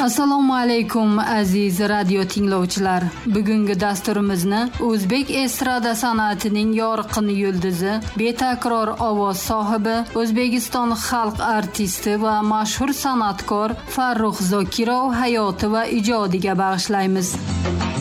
Assalomu alaykum aziz radio tinglovchilar. Bugungi dasturimizni o'zbek estrada san'atining yorqin yulduzi, betakror ovoz sohibi, O'zbekiston xalq artisti va mashhur san'atkor Farruh Zokirov hayoti va ijodiga bag'ishlaymiz.